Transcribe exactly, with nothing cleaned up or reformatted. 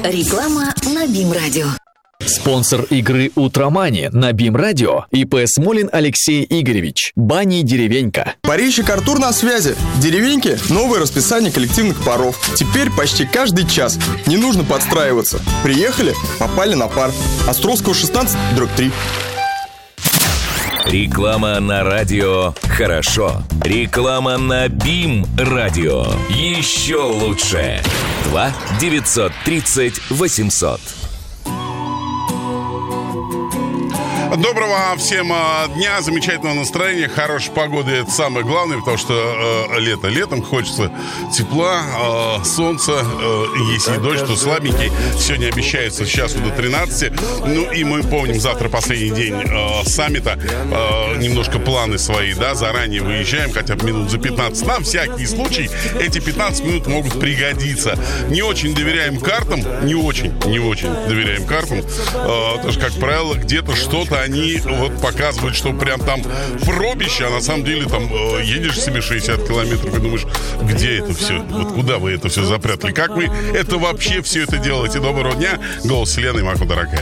Реклама на БИМ-радио. Спонсор игры «Утромани» на БИМ-радио ИП Смолин Алексей Игоревич. Бани «Деревенька». Парищик Артур на связи. «Деревеньки» — новое расписание коллективных паров. Теперь почти каждый час. Не нужно подстраиваться. Приехали — попали на пар. Островского шестнадцать, дробь три. Реклама на радио «Хорошо». Реклама на БИМ-радио. Еще лучше. два девятьсот тридцать восемьсот. Доброго всем дня, замечательного настроения, хорошей погоды. Это самое главное, потому что э, лето. Летом хочется тепла, э, солнца. Э, если и дождь, то слабенький. Сегодня обещается сейчас до тринадцати. Ну и мы помним, завтра последний день э, саммита. Э, немножко планы свои, да, заранее выезжаем, хотя бы минут за пятнадцать. На всякий случай эти пятнадцать минут могут пригодиться. Не очень доверяем картам, не очень, не очень доверяем картам. Э, потому что, как правило, где-то что-то они вот показывают, что прям там пробище, а на самом деле там э, едешь себе шестьдесят километров и думаешь, где это все? Вот куда вы это все запрятали? Как вы это вообще все это делаете? Доброго дня. Голос вселенной, Маку, дорогая.